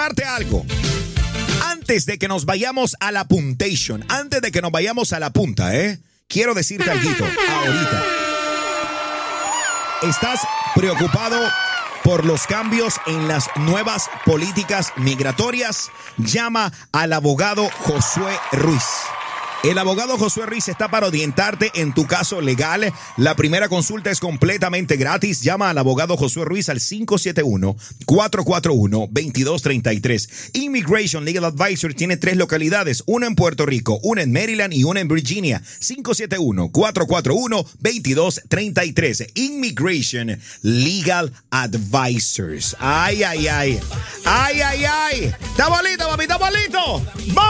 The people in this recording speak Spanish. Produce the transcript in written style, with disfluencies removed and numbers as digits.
Algo. Antes de que nos vayamos a la puntation, antes de que nos vayamos a la punta, quiero decirte algo ahorita. ¿Estás preocupado por los cambios en las nuevas políticas migratorias? Llama al abogado Josué Ruiz. El abogado Josué Ruiz está para orientarte en tu caso legal. La primera consulta es completamente gratis. Llama al abogado Josué Ruiz al 571-441-2233. Immigration Legal Advisor tiene 3 localidades, una en Puerto Rico, una en Maryland y una en Virginia. 571-441-2233. Immigration Legal Advisors. Ay, ay, ay. Ay, ay, ay. Está bonito, papi, está bonito.